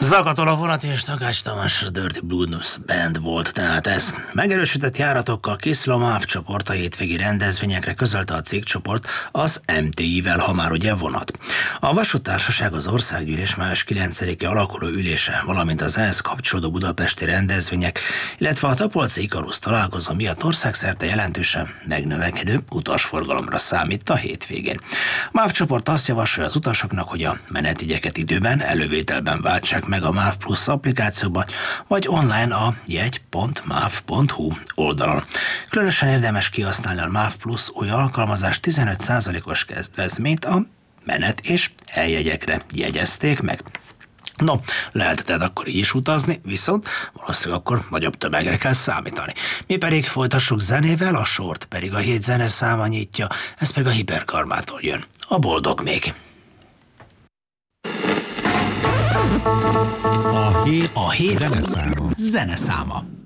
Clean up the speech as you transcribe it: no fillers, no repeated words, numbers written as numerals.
Zakatol a vonat és Takács Tamás Dirty Blues Band volt tehát ez. Megerősített járatokkal készül a MÁV csoport a hétvégi rendezvényekre, közölte a cégcsoport az MTI-vel, ha már ugye vonat. A vasúttársaság az országgyűlés május 9-e alakuló ülése, valamint az ehhez kapcsolódó budapesti rendezvények, illetve a Tapolci Ikarusz találkozó miatt országszerte jelentősen megnövekedő utasforgalomra számít a hétvégén. A MÁV csoport azt javasolja az utasoknak, hogy a menetjegyeket időben, elővételben váltsák meg a MÁV Plus applikációban, vagy online a jegy.mav.hu oldalon. Különösen érdemes kihasználni a MÁV Plus új alkalmazás 15%-os kedvezményt a menet és eljegyekre jegyezték meg. No, lehet tehát akkor így is utazni, viszont valószínűleg akkor nagyobb tömegre kell számítani. Mi pedig folytassuk zenével, a sort pedig a hét zeneszáma nyitja, ez pedig a Hiperkarmától jön. A boldog még. A hét zeneszáma.